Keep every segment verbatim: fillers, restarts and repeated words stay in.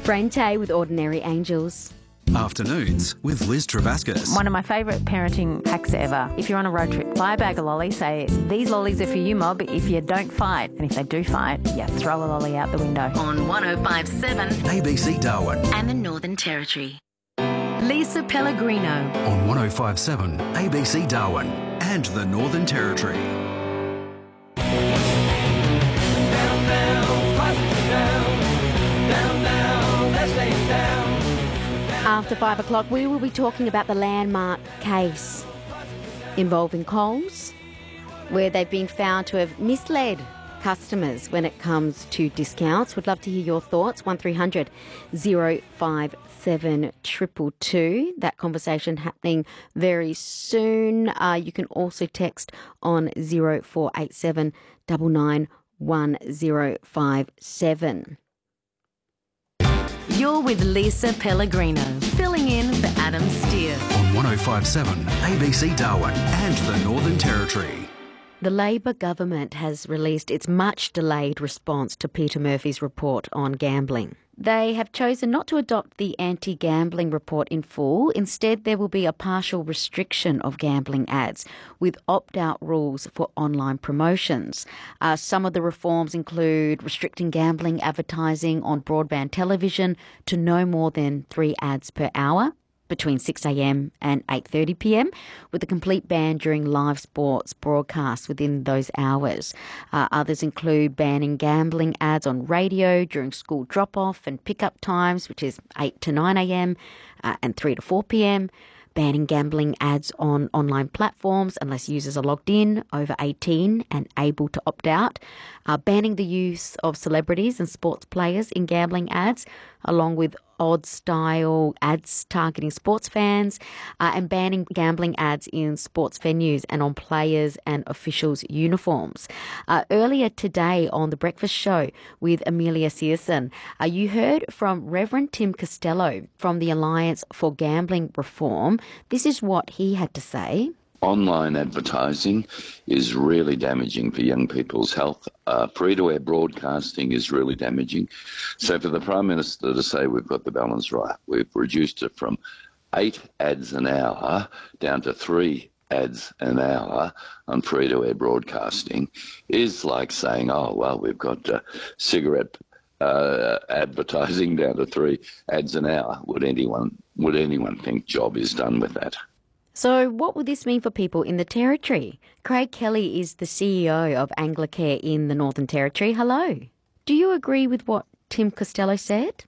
Frente with Ordinary Angels. Afternoons with Liz Travascus. One of my favourite parenting hacks ever. If you're on a road trip, buy a bag of lollies, say, these lollies are for you, Mob, if you don't fight. And if they do fight, you throw a lolly out the window. On one oh five point seven A B C Darwin. and the Northern Territory. Lisa Pellegrino. On one oh five point seven A B C Darwin and the Northern Territory. After five o'clock, we will be talking about the landmark case involving Coles, where they've been found to have misled customers when it comes to discounts. Would love to hear your thoughts. one three hundred oh five seven two two two. That conversation happening very soon. Uh, you can also text on zero four eight seven nine nine one zero five seven. You're with Lisa Pellegrino, filling in for Adam Steer. On one oh five point seven A B C Darwin and the Northern Territory. The Labor government has released its much-delayed response to Peter Murphy's report on gambling. They have chosen not to adopt the anti-gambling report in full. Instead, there will be a partial restriction of gambling ads with opt-out rules for online promotions. Uh, some of the reforms include restricting gambling advertising on broadband television to no more than three ads per hour between six a.m. and eight thirty p.m, with a complete ban during live sports broadcasts within those hours. Uh, others include banning gambling ads on radio during school drop-off and pick-up times, which is eight to nine a.m. Uh, and three to four p.m, banning gambling ads on online platforms unless users are logged in, over eighteen and able to opt out, uh, banning the use of celebrities and sports players in gambling ads, along with odd-style ads targeting sports fans, uh, and banning gambling ads in sports venues and on players' and officials' uniforms. Uh, earlier today on The Breakfast Show with Amelia Searson, uh, you heard from Reverend Tim Costello from the Alliance for Gambling Reform. This is what he had to say. Online advertising is really damaging for young people's health. Uh, free-to-air broadcasting is really damaging. So for the Prime Minister to say we've got the balance right, we've reduced it from eight ads an hour down to three ads an hour on free-to-air broadcasting is like saying, oh, well, we've got uh, cigarette uh, advertising down to three ads an hour. Would anyone, would anyone think job is done with that? So what will this mean for people in the Territory? Craig Kelly is the C E O of Anglicare in the Northern Territory. Hello. Do you agree with what Tim Costello said?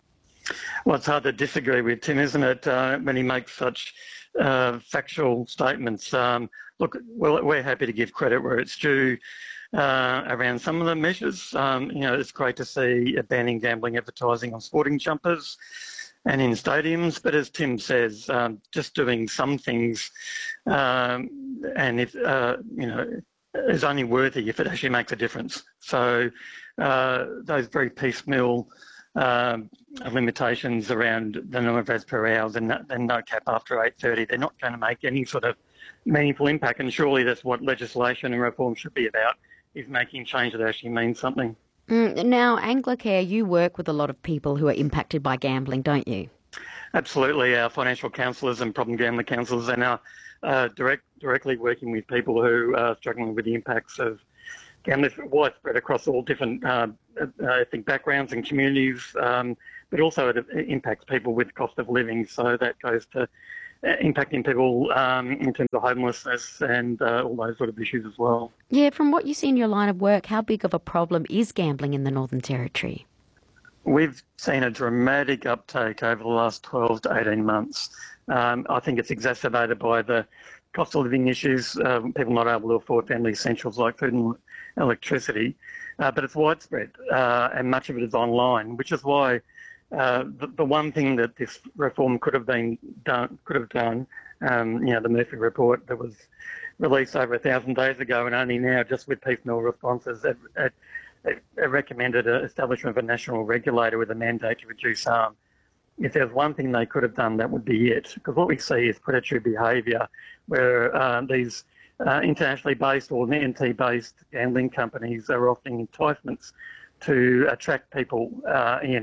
Well, it's hard to disagree with Tim, isn't it, uh, when he makes such uh, factual statements. Um, look, well, we're happy to give credit where it's due uh, around some of the measures. Um, you know, it's great to see banning gambling advertising on sporting jumpers and in stadiums, but as Tim says, um, just doing some things, um, and if uh, you know, is only worthy if it actually makes a difference. So uh, those very piecemeal um, limitations around the number of ads per hour and no, and no cap after eight thirty, they're not going to make any sort of meaningful impact. And surely that's what legislation and reform should be about: is making change that actually means something. Mm, now, Anglicare, you work with a lot of people who are impacted by gambling, don't you? Absolutely. Our financial counsellors and problem gambling counsellors are now uh, direct, directly working with people who are struggling with the impacts of gambling, widespread across all different uh, ethnic backgrounds and communities, um, but also it impacts people with cost of living. So that goes to impacting people um, in terms of homelessness and uh, all those sort of issues as well. Yeah, from what you see in your line of work, how big of a problem is gambling in the Northern Territory? We've seen a dramatic uptake over the last twelve to eighteen months. Um, I think it's exacerbated by the cost of living issues, uh, people not able to afford family essentials like food and electricity, uh, but it's widespread uh, and much of it is online, which is why Uh, the, the one thing that this reform could have been done, could have done, um, you know, the Murphy report that was released over a thousand days ago, and only now, just with piecemeal responses, it, it, it, it recommended an establishment of a national regulator with a mandate to reduce harm. If there's one thing they could have done, that would be it. Because what we see is predatory behaviour, where uh, these uh, internationally based or N T-based gambling companies are offering enticements to attract people uh, in.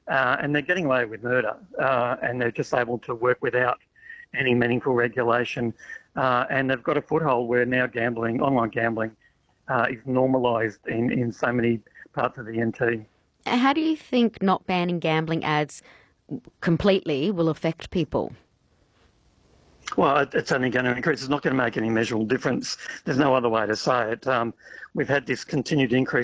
uh, and they're getting away with murder, uh, and they're just able to work without any meaningful regulation, uh, and they've got a foothold where now gambling, online gambling, uh, is normalised in, in so many parts of the N T. How do you think not banning gambling ads completely will affect people? Well, it's only going to increase. It's not going to make any measurable difference. There's no other way to say it. Um, we've had this continued increase